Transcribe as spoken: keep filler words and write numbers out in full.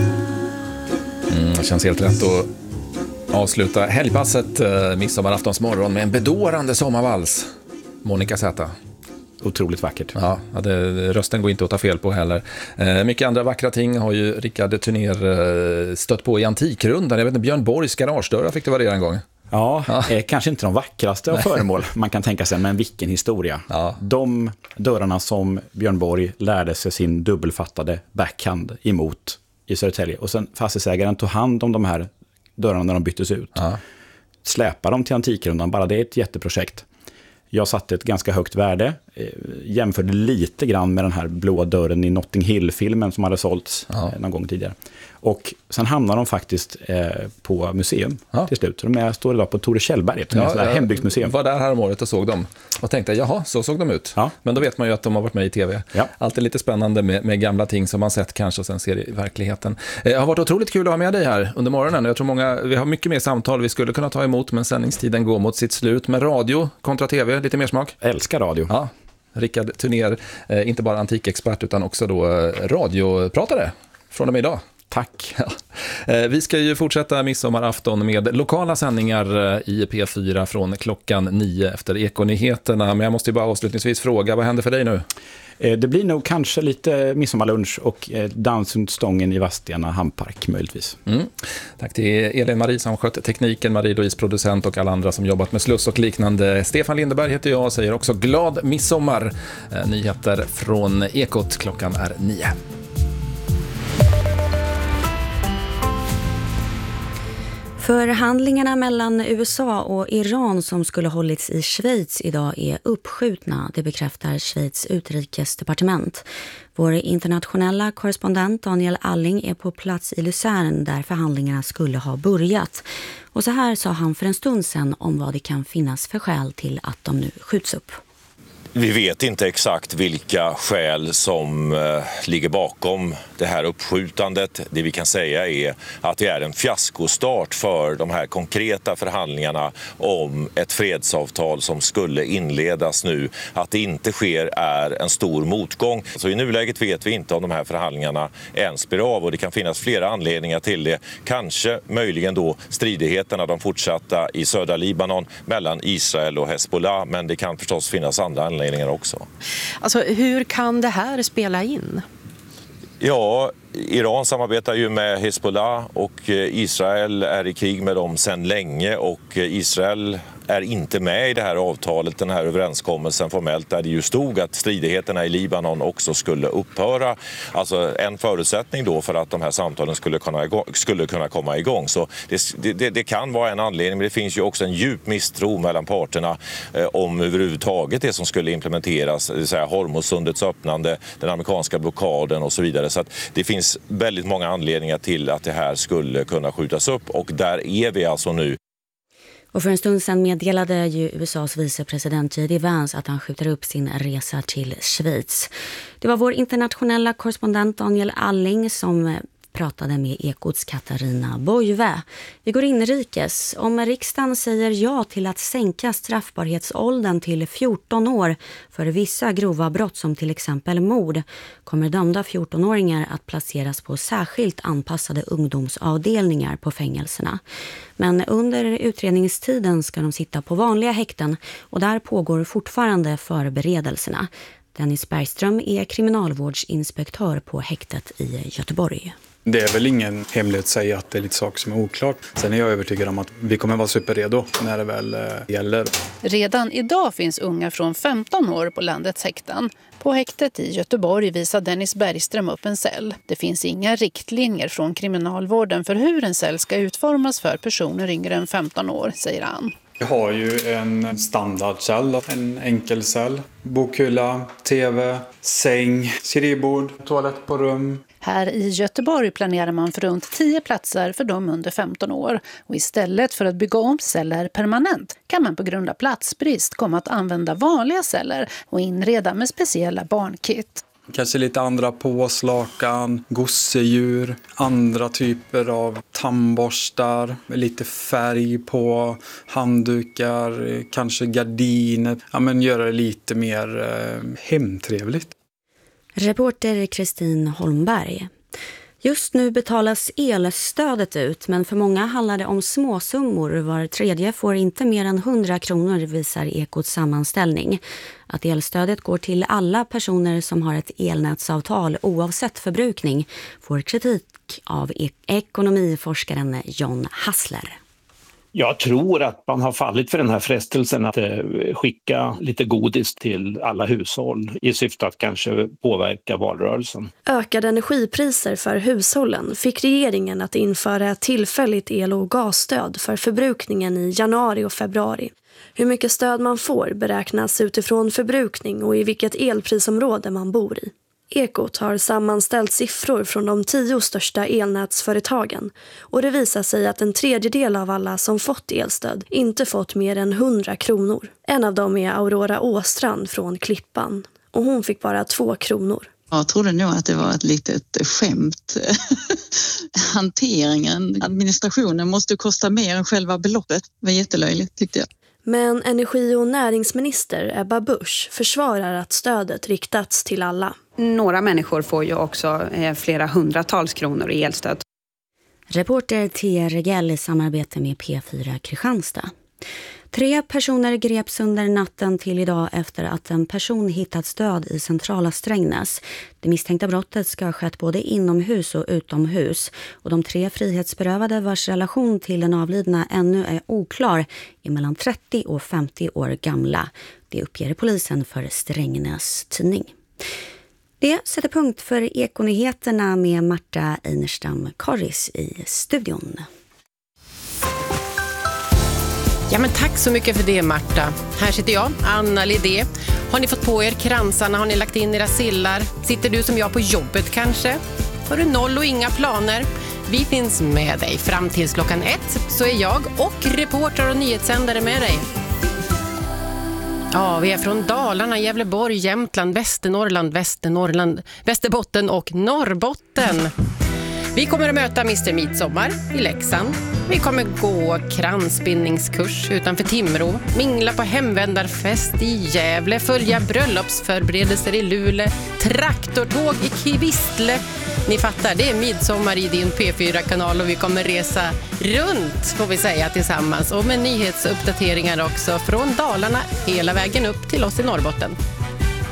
Mm, det känns helt rätt att avsluta helgpasset eh, midsommaraftonsmorgon med en bedårande sommarvals. Monica Z. Otroligt vackert. Ja, det, rösten går inte att ta fel på heller. Eh, mycket andra vackra ting har ju Rickard Turner eh, stött på i Antikrundan. Jag vet inte, Björn Borgs garagedörrar fick det vara det en gång. Ja, ja. Eh, kanske inte de vackraste av föremål man kan tänka sig, men vilken historia. Ja. De dörrarna som Björn Borg lärde sig sin dubbelfattade backhand emot i Södertälje. Och sen fastighetsägaren tog hand om de här dörrarna när de byttes ut. Ja. Släpar dem till Antikrundan, bara det är ett jätteprojekt. Jag satte ett ganska högt värde, eh, jämförde lite grann med den här blåa dörren i Notting Hill-filmen som hade sålts Ja. eh, någon gång tidigare. Och sen hamnar de faktiskt eh, på museum Ja. till slut. De är, står idag på Tore Kjellberget, som är ett hembygdsmuseum. Jag var där här om året och såg dem. Och tänkte, jaha, så såg de ut. Ja. Men då vet man ju att de har varit med i tv. Ja. Alltid lite spännande med, med gamla ting som man sett kanske och sen ser i verkligheten. Det har varit otroligt kul att ha med dig här under morgonen. Jag tror många, vi har mycket mer samtal vi skulle kunna ta emot, men sändningstiden går mot sitt slut. Med radio kontra tv, lite mer smak. Jag älskar radio. Ja, Rickard Turner, eh, inte bara antikexpert utan också då eh, radiopratare från och med idag. Tack. Ja. Eh, vi ska ju fortsätta midsommarafton med lokala sändningar eh, i P fyra från klockan nio efter Ekonyheterna. Men jag måste ju bara avslutningsvis fråga, vad händer för dig nu? Eh, det blir nog kanske lite midsommarlunch och eh, dans runt stången i Vadstena hamnpark möjligtvis. Mm. Tack till Elin-Marie som skött tekniken, Marie-Louise producent och alla andra som jobbat med sluss och liknande. Stefan Lindeberg heter jag och säger också glad midsommar. Eh, nyheter från Ekot, klockan är nio. Förhandlingarna mellan U S A och Iran som skulle hållits i Schweiz idag är uppskjutna, det bekräftar Schweiz utrikesdepartement. Vår internationella korrespondent Daniel Alling är på plats i Luzern där förhandlingarna skulle ha börjat. Och så här sa han för en stund sedan om vad det kan finnas för skäl till att de nu skjuts upp. Vi vet inte exakt vilka skäl som eh, ligger bakom det här uppskjutandet. Det vi kan säga är att det är en fiaskostart för de här konkreta förhandlingarna om ett fredsavtal som skulle inledas nu. Att det inte sker är en stor motgång. Så i nuläget vet vi inte om de här förhandlingarna ens blir av och det kan finnas flera anledningar till det. Kanske möjligen då stridigheterna, de fortsatta i södra Libanon mellan Israel och Hezbollah, men det kan förstås finnas andra anledningar också. Alltså, hur kan det här spela in? Ja, Iran samarbetar ju med Hezbollah och Israel är i krig med dem sedan länge och Israel är inte med i det här avtalet, den här överenskommelsen formellt, där det ju stod att stridigheterna i Libanon också skulle upphöra. Alltså en förutsättning då för att de här samtalen skulle kunna, skulle kunna komma igång. Så det, det, det kan vara en anledning, men det finns ju också en djup misstro mellan parterna eh, om överhuvudtaget det som skulle implementeras, det vill säga Hormuzsundets öppnande, den amerikanska blockaden och så vidare. Så att det finns väldigt många anledningar till att det här skulle kunna skjutas upp och där är vi alltså nu. Och för en stund sedan meddelade ju U S A:s vicepresident J D Vance att han skjuter upp sin resa till Schweiz. Det var vår internationella korrespondent Daniel Alling som pratade med Ekots Katarina Bojve. Vi går inrikes. Om riksdagen säger ja till att sänka straffbarhetsåldern till fjorton år för vissa grova brott som till exempel mord, kommer dömda fjortonåringar att placeras på särskilt anpassade ungdomsavdelningar på fängelserna. Men under utredningstiden ska de sitta på vanliga häkten och där pågår fortfarande förberedelserna. Dennis Bergström är kriminalvårdsinspektör på häktet i Göteborg. Det är väl ingen hemlighet att säga att det är lite saker som är oklart. Sen är jag övertygad om att vi kommer vara superredo när det väl gäller. Redan idag finns unga från femton år på landets häkten. På häktet i Göteborg visar Dennis Bergström upp en cell. Det finns inga riktlinjer från kriminalvården för hur en cell ska utformas för personer yngre än femton år, säger han. Vi har ju en standardcell, en enkelcell, bokhylla, tv, säng, skrivbord, toalett på rum. Här i Göteborg planerar man för runt tio platser för de under femton år. Och istället för att bygga om celler permanent kan man på grund av platsbrist komma att använda vanliga celler och inreda med speciella barnkit. Kanske lite andra påslakan, gosedjur, andra typer av tandborstar, lite färg på handdukar, kanske gardiner. Ja, men göra det lite mer eh, hemtrevligt. Reporter Kristin Holmberg. Just nu betalas elstödet ut, men för många handlar det om småsummor. Var tredje får inte mer än hundra kronor, visar Ekots sammanställning. Att elstödet går till alla personer som har ett elnätsavtal oavsett förbrukning får kritik av ek- ekonomiforskaren John Hassler. Jag tror att man har fallit för den här frestelsen att eh, skicka lite godis till alla hushåll i syfte att kanske påverka valrörelsen. Ökade energipriser för hushållen fick regeringen att införa tillfälligt el- och gasstöd för förbrukningen i januari och februari. Hur mycket stöd man får beräknas utifrån förbrukning och i vilket elprisområde man bor i. Ekot har sammanställt siffror från de tio största elnätsföretagen och det visar sig att en tredjedel av alla som fått elstöd inte fått mer än hundra kronor. En av dem är Aurora Åstrand från Klippan och hon fick bara två kronor. Jag trodde nog att det var ett litet skämt. Hanteringen, administrationen måste kosta mer än själva beloppet. Det var jättelöjligt tyckte jag. Men energi- och näringsminister Ebba Busch försvarar att stödet riktats till alla. Några människor får ju också flera hundratals kronor i elstöd. Reporter T. Regell i samarbete med P fyra Kristianstad. Tre personer greps under natten till idag efter att en person hittats död i centrala Strängnäs. Det misstänkta brottet ska ha skett både inomhus och utomhus. Och de tre frihetsberövade vars relation till den avlidna ännu är oklar är mellan trettio och femtio år gamla. Det uppger polisen för Strängnäs tidning. Det sätter punkt för Ekonyheterna med Marta Einerstam-Karis i studion. Ja, men tack så mycket för det, Marta. Här sitter jag, Anna Lidé. Har ni fått på er kransarna? Har ni lagt in era sillar? Sitter du som jag på jobbet kanske? Har du noll och inga planer? Vi finns med dig fram till klockan ett, så är jag och reporter och nyhetssändare med dig. Ja, vi är från Dalarna, Gävleborg, Jämtland, Västernorrland, Västernorrland, Västerbotten och Norrbotten. Vi kommer att möta mister Midsommar i Leksand. Vi kommer gå kransbindningskurs utanför Timrå, mingla på hemvändarfest i Gävle, följa bröllopsförberedelser i Luleå, traktortåg i Kvistle. Ni fattar, det är midsommar i din P fyra-kanal och vi kommer resa runt, får vi säga, tillsammans. Och med nyhetsuppdateringar också från Dalarna hela vägen upp till oss i Norrbotten.